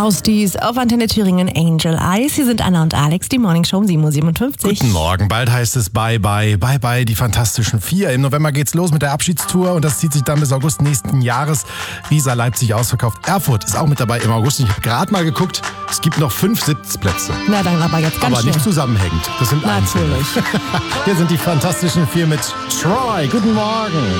Austies auf Antenne Thüringen Angel Eyes. Hier sind Anna und Alex, die Morning Show um 7.57 Uhr. Guten Morgen, bald heißt es Bye Bye, Bye Bye, die Fantastischen Vier. Im November geht's los mit der Abschiedstour und das zieht sich dann bis August nächsten Jahres. Riesa, Leipzig ausverkauft. Erfurt ist auch mit dabei im August. Ich habe gerade mal geguckt, es gibt noch 5 Sitzplätze. Na dann aber jetzt ganz aber schnell. Nicht zusammenhängend, das sind einzelne. Natürlich. Hier sind die Fantastischen Vier mit Troy. Guten Morgen.